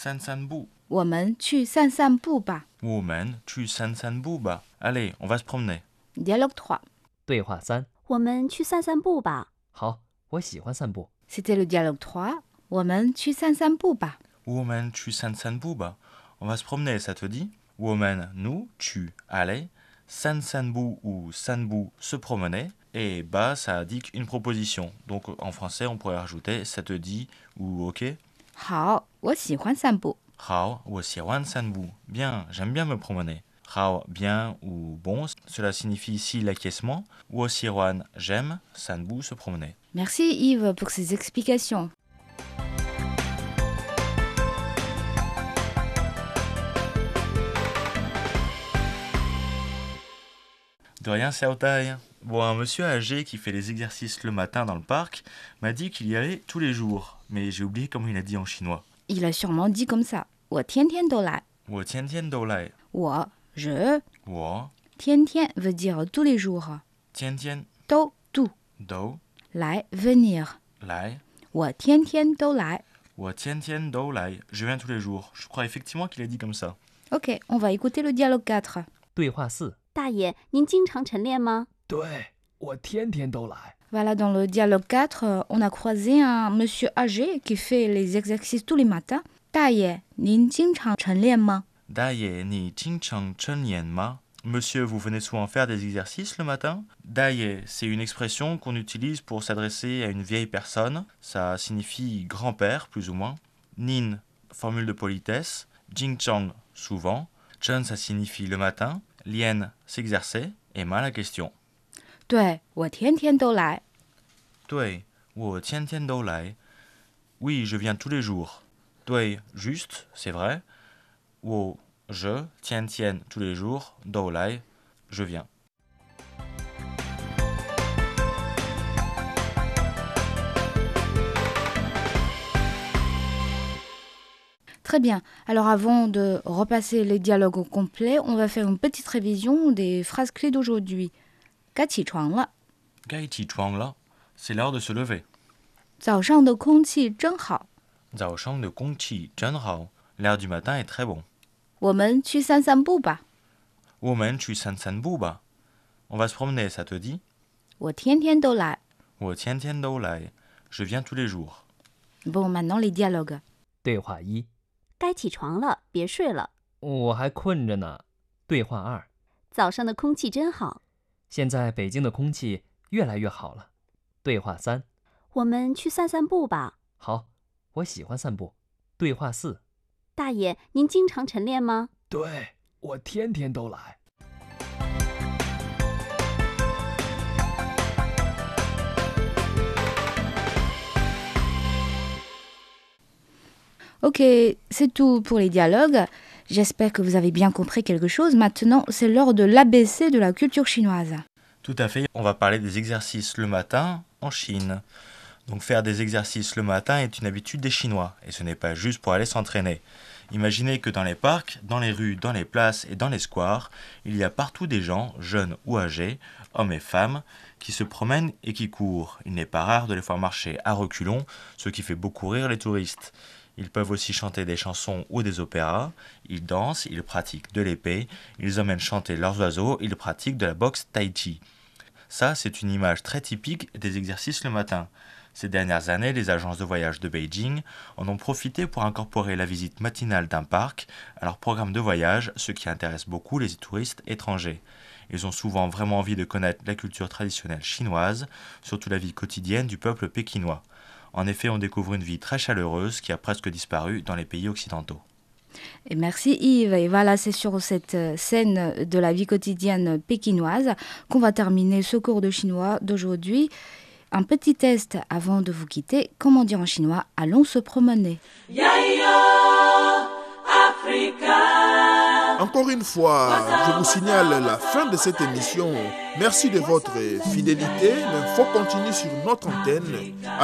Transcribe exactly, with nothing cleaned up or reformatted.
散散步。 我们去散散步吧。 我们去散散步吧。Allez, on va se promener. Dialogue trois. 对话三， 我们去散散步吧。 好，我喜欢散步。 C'était le dialogue trois. 我们去散散步吧。 我们去散散步吧. On va se promener, ça te dit? 我们 nous, tu, allez. San sanbu ou sanbu, se promener. Et ba, ça indique une proposition. Donc en français, on pourrait rajouter ça te dit ou ok. 好，我喜欢散步。 好，我喜欢散步. Bien, j'aime bien me promener. 好, bien ou bon, cela signifie ici l'acquiescement. 我喜欢, j'aime, sanbu, se promener. Merci Yves pour ces explications. De rien, c'est Aotai. Bon, un monsieur âgé qui fait les exercices le matin dans le parc m'a dit qu'il y allait tous les jours. Mais j'ai oublié comment il a dit en chinois. Il a sûrement dit comme ça. 我天天都来。 我天天都来。 我 je 我天天 veut dire tous les jours. 天天都 tout 都来 venir. 来。 我天天都来。 我天天都来. Je viens tous les jours. Je crois effectivement qu'il a dit comme ça. Ok, on va écouter le dialogue quatre. 对话四， 大爷，您经常晨练吗？ 对，我天天都来。 Voilà, dans le dialogue quatre, on a croisé un monsieur âgé qui fait les exercices tous les matins. 大爷，您经常晨练吗？ 大爷，你经常晨练吗? Monsieur, vous venez souvent faire des exercices le matin? Daye, c'est une expression qu'on utilise pour s'adresser à une vieille personne. Ça signifie grand-père, plus ou moins. Nin, formule de politesse. Jingchang, souvent. Chen, ça signifie le matin. Lien, s'exercer. Et ma, la question. 对，我天天都来。 对，我天天都来. Oui, je viens tous les jours. 对, juste, c'est vrai. 我 je, tiens, tiens, tous les jours, do lai, je viens. Très bien. Alors avant de repasser les dialogues au complet, on va faire une petite révision des phrases clés d'aujourd'hui. 该起床了. 该起床了, c'est l'heure de se lever. 早上的空气真好. 早上的空气真好, l'air du matin est très bon. 我们去散散步吧。 我们去散散步吧. On va se promener, ça te dit? 我天天都来。 我天天都来. Je viens tous les jours. Bon, maintenant les dialogues. 对话一， 该起床了，别睡了。 我还困着呢。对话二， 早上的空气真好。 现在北京的空气越来越好了。对话三， 我们去散散步吧。 好，我喜欢散步。对话四， 大爷，您经常晨练吗？ 对，我天天都来。 Ok, c'est tout pour les dialogues. J'espère que vous avez bien compris quelque chose. Maintenant, c'est l'heure de l'A B C de la culture chinoise. Tout à fait, on va parler des exercices le matin en Chine. Donc faire des exercices le matin est une habitude des Chinois, et ce n'est pas juste pour aller s'entraîner. Imaginez que dans les parcs, dans les rues, dans les places et dans les squares, il y a partout des gens, jeunes ou âgés, hommes et femmes, qui se promènent et qui courent. Il n'est pas rare de les voir marcher à reculons, ce qui fait beaucoup rire les touristes. Ils peuvent aussi chanter des chansons ou des opéras, ils dansent, ils pratiquent de l'épée, ils emmènent chanter leurs oiseaux, ils pratiquent de la boxe tai chi. Ça, c'est une image très typique des exercices le matin. Ces dernières années, les agences de voyage de Beijing en ont profité pour incorporer la visite matinale d'un parc à leur programme de voyage, ce qui intéresse beaucoup les touristes étrangers. Ils ont souvent vraiment envie de connaître la culture traditionnelle chinoise, surtout la vie quotidienne du peuple pékinois. En effet, on découvre une vie très chaleureuse qui a presque disparu dans les pays occidentaux. Et merci Yves. Et voilà, c'est sur cette scène de la vie quotidienne pékinoise qu'on va terminer ce cours de chinois d'aujourd'hui. Un petit test avant de vous quitter. Comment dire en chinois « Allons se promener ». Encore une fois, je vous signale la fin de cette émission. Merci de votre fidélité. L'info continue sur notre antenne.